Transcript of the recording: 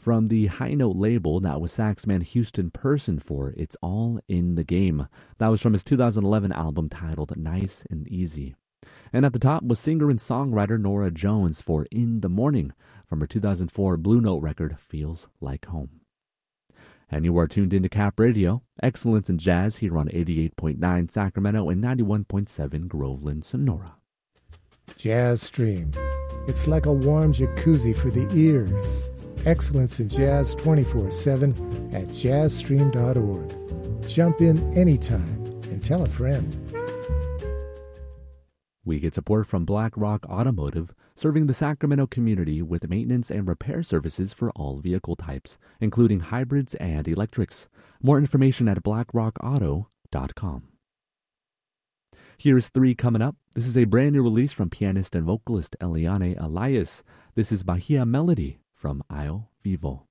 From the High Note label, that was saxman Houston Person for It's All in the Game. That was from his 2011 album titled Nice and Easy. And at the top was singer and songwriter Norah Jones for In the Morning from her 2004 Blue Note record Feels Like Home. And you are tuned into Cap Radio, excellence in jazz here on 88.9 Sacramento and 91.7 Groveland, Sonora. Jazz Stream. It's like a warm jacuzzi for the ears. Excellence in jazz 24/7 at jazzstream.org. Jump in anytime and tell a friend. We get support from Black Rock Automotive, serving the Sacramento community with maintenance and repair services for all vehicle types, including hybrids and electrics. More information at blackrockauto.com. Here's 3 coming up. This is a brand new release from pianist and vocalist Eliane Elias. This is Bahia Melody from Io Vivo.